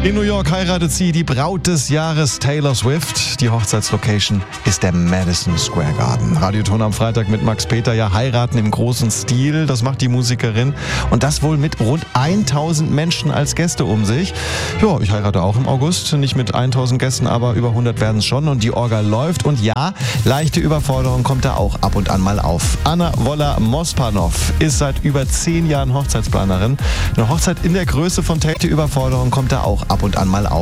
In New York heiratet sie, die Braut des Jahres Taylor Swift. Die Hochzeitslocation ist der Madison Square Garden. Radioton am Freitag mit Max Peter. Ja, heiraten im großen Stil, das macht die Musikerin. Und das wohl mit rund 1000 Menschen als Gäste um sich. Ja, ich heirate auch im August. Nicht mit 1000 Gästen, aber über 100 werden es schon. Und die Orga läuft. Und ja, leichte Überforderung kommt da auch ab und an mal auf. Anna Woller-Mospanov ist seit über 10 Jahren Hochzeitsplanerin. Eine Hochzeit in der Größe von Taylor, die Überforderung kommt da auch ab und an mal auf.